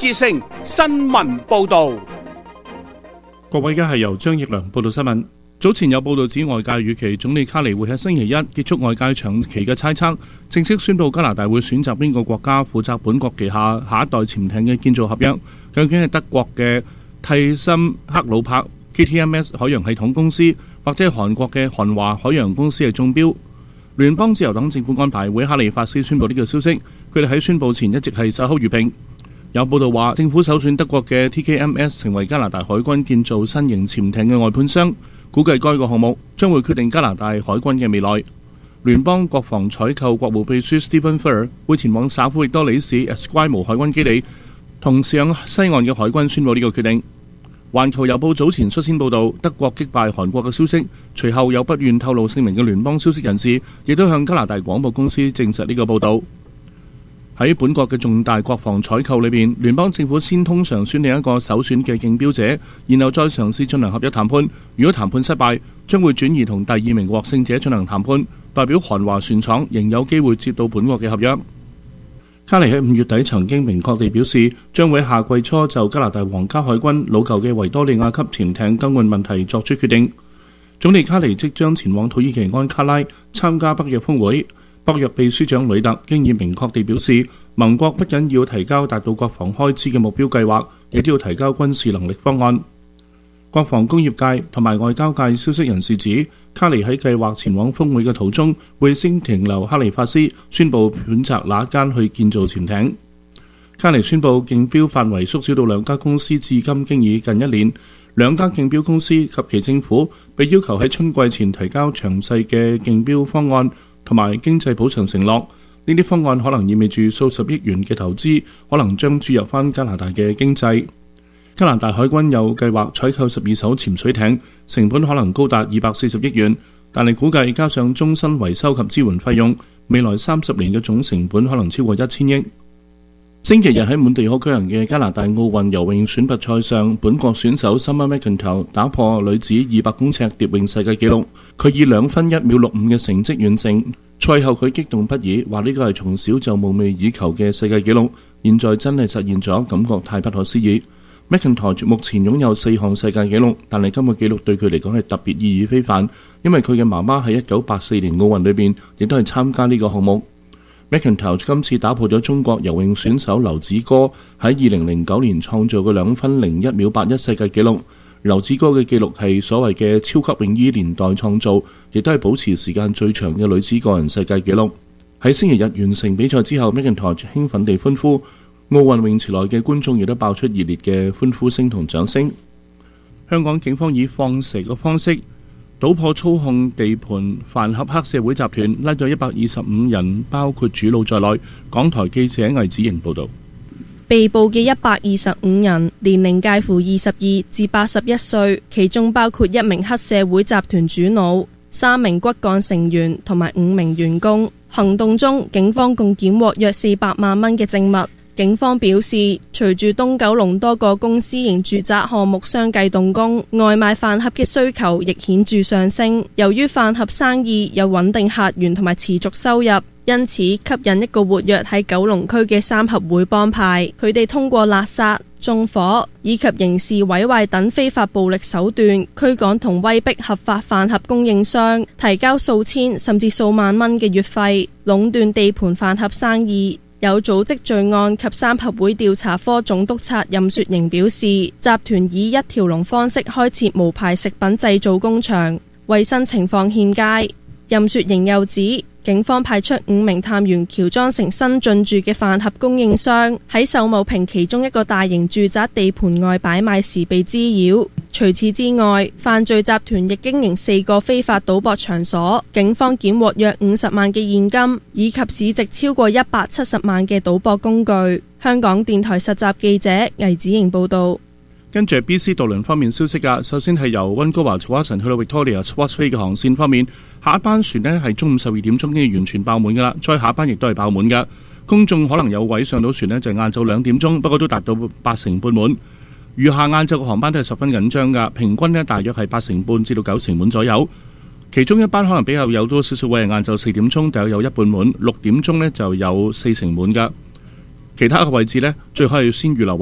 之聲新聞報道。 各位，而家係由張奕良報道新聞。早前有報道指外界預期總理卡尼會喺星期一結束外界長期嘅猜測，正式宣布加拿大會選擇邊個國家負責本國旗下下一代潛艇嘅建造合約。究竟係德國嘅蒂森克魯柏 KTMS 海洋系統公司，或者係韓國嘅韓華海洋公司係中標？聯邦自由黨政府安排會哈利法斯宣布呢個消息，佢哋喺宣布前一直係守口如瓶。有報道話，政府首選德國嘅 TKMS 成為加拿大海軍建造新型潛艇嘅外判商，估計該個項目將會決定加拿大海軍嘅未來。聯邦國防採購國務秘書 Stephen Furr 會前往省府域多里市 Esquimalt 海軍基地，同時向西岸嘅海軍宣布呢個決定。環球郵報早前率先報道德國擊敗韓國嘅消息，隨後有不願透露姓名嘅聯邦消息人士亦都向加拿大廣播公司證實呢個報道。喺本國嘅重大國防採購裏邊，聯邦政府先通常選定一個首選嘅競標者，然後再嘗試進行合約談判。如果談判失敗，將會轉移同第二名獲勝者進行談判，代表韓華船廠仍有機會接到本國嘅合約。卡尼喺5月底曾經明確地表示，將會喺夏季初就加拿大皇家海軍老舊嘅維多利亞級潛艇更換問題作出決定。總理卡尼即將前往土耳其安卡拉參加北約峰會。北約秘書長呂特經已明確地表示，盟國不僅要提交達到國防開支嘅目標計劃，亦都要提交軍事能力方案。國防工業界同埋外交界消息人士指，卡尼喺計劃前往峰會嘅途中，會先停留哈利法斯，宣布選擇哪間去建造潛艇。卡尼宣布競標範圍縮小到2家公司，至今經已近1年。2家競標公司及其政府被要求喺春季前提交詳細嘅競標方案同埋經濟補償承諾。呢啲方案可能意味住數十億元嘅投資可能將注入返加拿大嘅經濟。加拿大海軍有計劃採購12艘潛水艇，成本可能高達240億元，但係估計加上終身維修及支援費用，未來30年嘅總成本可能超過1000億。星期日喺滿地可舉行嘅加拿大奧運游泳選拔賽上，本國選手 Summer McIntyre 打破女子200公尺蝶泳世界紀錄，佢以2分1秒65嘅成績完成。賽後佢激動不已，話呢個係從小就夢寐以求嘅世界紀錄，現在真係實現咗，感覺太不可思議。McIntyre 目前擁有4項世界紀錄，但係今個紀錄對佢嚟講係特別意義非凡，因為佢嘅媽媽喺1984年奧運裏邊亦都係參加呢個項目。McIntyre 今次打破咗中國游泳選手劉子歌喺2009年創造嘅2分01秒81世界紀錄。劉子歌嘅紀錄係所謂嘅超級泳衣年代創造，亦都係保持時間最長嘅女子個人世界紀錄。喺星期日完成比賽之後，McIntyre興奮地歡呼，奧運泳池內嘅觀眾亦都爆出熱烈嘅歡呼聲同掌聲。香港警方以放蛇嘅方式搗破操控地盤飯盒黑社會集團，拉咗125人，包括主腦在內。港台記者魏子瑩報道。 被捕嘅125人年齡介乎22至81歲，其中包括1名黑社會集團主腦、3名骨幹成員同埋5名員工。行動中，警方共檢獲約400萬蚊嘅證物。警方表示，隨住東九龍多個公私營住宅項目相繼動工，外賣飯盒嘅需求亦顯著上升。由於飯盒生意有穩定客源同埋持續收入，因此吸引一個活躍喺九龍區嘅三合會幫派，佢哋通過勒殺、縱火以及刑事毀壞等非法暴力手段，驅趕同威逼合法飯盒供應商提交數千甚至數萬蚊嘅月費，壟斷地盤飯盒生意。有組織罪案及三合會調查科總督察任雪瑩表示，集團以一條龍方式開設無牌食品製造工場，衛生情況欠佳。任雪瑩又指，警方派出5名探員喬裝成新進駐嘅飯盒供應商，喺秀茂坪其中一個大型住宅地盤外擺賣時被滋擾。除此之外，犯罪集團亦經營4個非法賭博場所，警方檢獲約50萬嘅現金，以及市值超過170萬嘅賭博工具。香港電台實習記者魏子瑩報道。 跟住 BC 渡輪方面消息㗎，首先係由溫哥華曹華臣去到 Victoria Swartz Bay 嘅航線方面，下一班船呢係中午12點鐘已經完全爆滿㗎啦，再下一班亦都係爆滿㗎。公眾可能有位上到船呢，就係晏晝2點鐘，不過都達到80%半滿。餘下晏晝嘅航班都係十分緊張㗎，平均呢大約係80%半至到90%滿左右。其中一班可能比較有多少少位係晏晝4點鐘，大約有1半滿，6點鐘呢就有40%滿㗎。其他嘅位置呢，最好係要先預留。